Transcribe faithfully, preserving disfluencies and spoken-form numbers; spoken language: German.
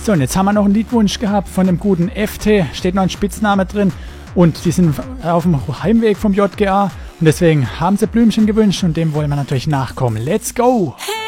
So, und jetzt haben wir noch einen Liedwunsch gehabt von dem guten F T. Steht noch ein Spitzname drin. Und die sind auf dem Heimweg vom J G A. Und deswegen haben sie Blümchen gewünscht und dem wollen wir natürlich nachkommen. Let's go! Hey.